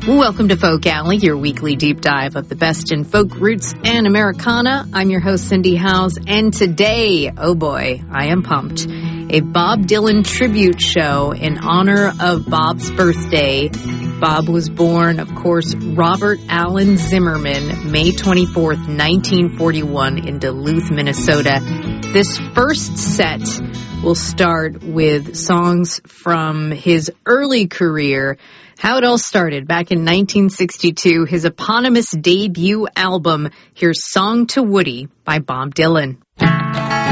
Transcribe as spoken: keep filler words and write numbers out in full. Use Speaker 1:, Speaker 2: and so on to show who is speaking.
Speaker 1: Welcome to Folk Alley, your weekly deep dive of the best in folk roots and Americana. I'm your host, Cindy Howes, and today, oh boy, I am pumped, a Bob Dylan tribute show in honor of Bob's birthday. Bob was born, of course, Robert Allen Zimmerman, May twenty-fourth, nineteen forty-one, in Duluth, Minnesota. This first set will start with songs from his early career. How it all started back in nineteen sixty-two, his eponymous debut album, here's Song to Woody by Bob Dylan.